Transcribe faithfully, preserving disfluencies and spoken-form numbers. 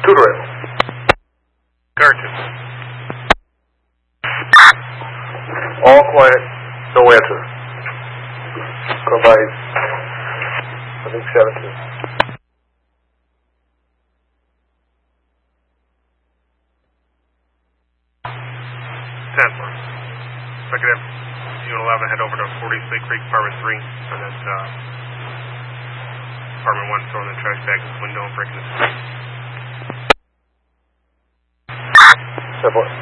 Tutoring. Carton. All quiet, no answer. Provide, I think seventeen. ten four. Second Unit eleven, head over to forty-six Creek, Apartment three, and then uh, Apartment one, throwing the trash bag in the window and breaking the screen. ten four.